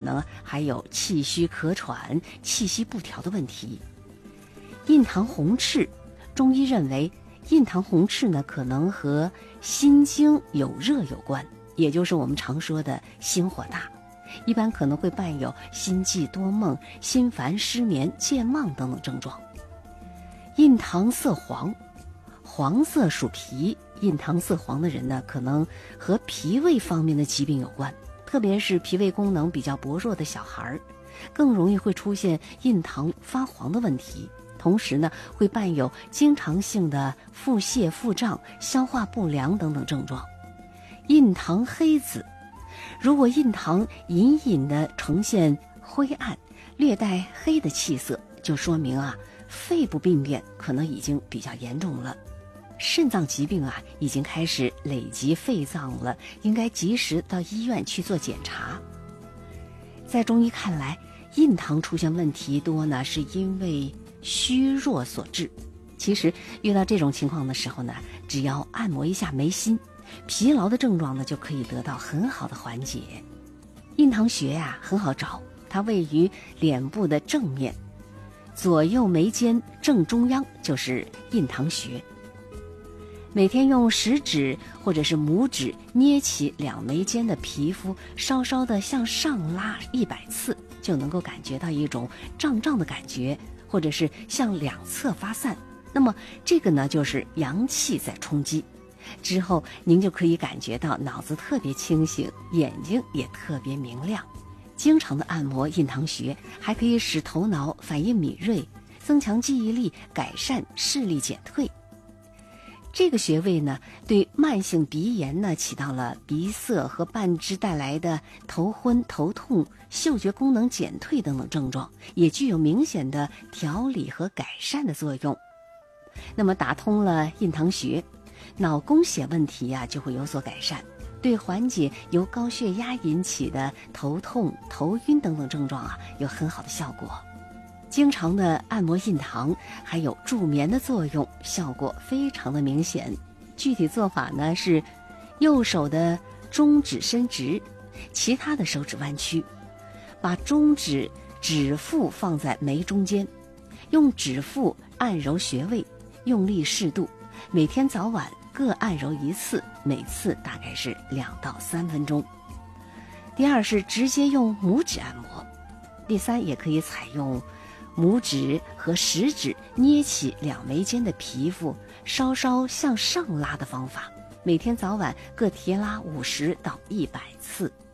能还有气虚咳喘、气息不调的问题。印堂红赤，中医认为印堂红赤呢，可能和心经有热有关，也就是我们常说的心火大，一般可能会伴有心悸多梦、心烦失眠、健忘等等症状。印堂色黄，黄色属脾，印堂色黄的人呢，可能和脾胃方面的疾病有关，特别是脾胃功能比较薄弱的小孩，更容易会出现印堂发黄的问题。同时呢，会伴有经常性的腹泻、腹胀、消化不良等等症状。印堂黑紫，如果印堂隐隐的呈现灰暗、略带黑的气色，就说明肺部病变可能已经比较严重了，肾脏疾病已经开始累积肺脏了，应该及时到医院去做检查。在中医看来，印堂出现问题多呢，是因为虚弱所致。其实遇到这种情况的时候呢，只要按摩一下眉心，疲劳的症状呢就可以得到很好的缓解。印堂穴很好找，它位于脸部的正面，左右眉间正中央就是印堂穴。每天用食指或者是拇指捏起两眉间的皮肤，稍稍的向上拉100次，就能够感觉到一种胀胀的感觉，或者是向两侧发散。那么这个呢，就是阳气在冲击。之后您就可以感觉到脑子特别清醒，眼睛也特别明亮。经常的按摩印堂穴，还可以使头脑反应敏锐，增强记忆力，改善视力减退。这个穴位呢，对慢性鼻炎呢起到了鼻塞和伴之带来的头昏、头痛、嗅觉功能减退等等症状，也具有明显的调理和改善的作用。那么打通了印堂穴，脑供血问题就会有所改善，对缓解由高血压引起的头痛、头晕等等症状有很好的效果。经常的按摩印堂还有助眠的作用，效果非常的明显。具体做法呢是右手的中指伸直，其他的手指弯曲，把中指指腹放在眉中间，用指腹按揉穴位，用力适度，每天早晚各按揉1次，每次大概是2到3分钟。第二是直接用拇指按摩。第三，也可以采用拇指和食指捏起两眉间的皮肤，稍稍向上拉的方法，每天早晚各提拉50到100次。